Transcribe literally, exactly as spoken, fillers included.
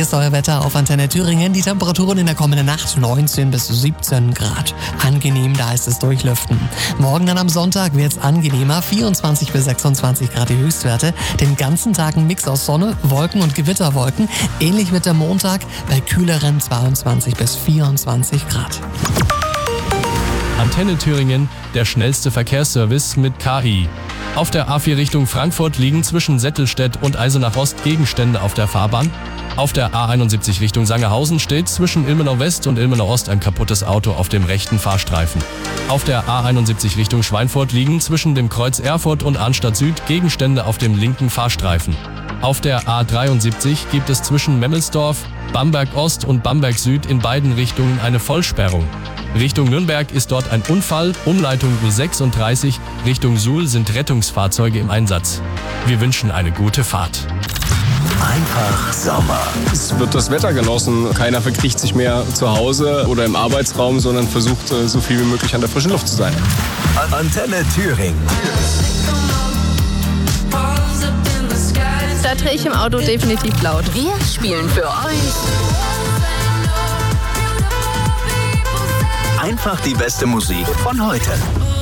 ist euer Wetter auf Antenne Thüringen. Die Temperaturen in der kommenden Nacht neunzehn bis siebzehn Grad. Angenehm, da heißt es durchlüften. Morgen dann am Sonntag wird es angenehmer, vierundzwanzig bis sechsundzwanzig Grad die Höchstwerte. Den ganzen Tag ein Mix aus Sonne, Wolken und Gewitterwolken. Ähnlich wird der Montag bei kühleren zweiundzwanzig bis vierundzwanzig Grad. Antenne Thüringen, der schnellste Verkehrsservice mit K I. Auf der A vier Richtung Frankfurt liegen zwischen Settelstedt und Eisenach Ost Gegenstände auf der Fahrbahn. Auf der A einundsiebzig Richtung Sangerhausen steht zwischen Ilmenau West und Ilmenau Ost ein kaputtes Auto auf dem rechten Fahrstreifen. Auf der A einundsiebzig Richtung Schweinfurt liegen zwischen dem Kreuz Erfurt und Arnstadt Süd Gegenstände auf dem linken Fahrstreifen. Auf der A dreiundsiebzig gibt es zwischen Memmelsdorf, Bamberg Ost und Bamberg Süd in beiden Richtungen eine Vollsperrung. Richtung Nürnberg ist dort ein Unfall, Umleitung U sechsunddreißig, Richtung Suhl sind Rettungsfahrzeuge im Einsatz. Wir wünschen eine gute Fahrt. Einfach Sommer. Es wird das Wetter genossen. Keiner verkriecht sich mehr zu Hause oder im Arbeitsraum, sondern versucht, so viel wie möglich an der frischen Luft zu sein. Antenne Thüringen. Da drehe ich im Auto definitiv laut. Wir spielen für euch Einfach die beste Musik von heute.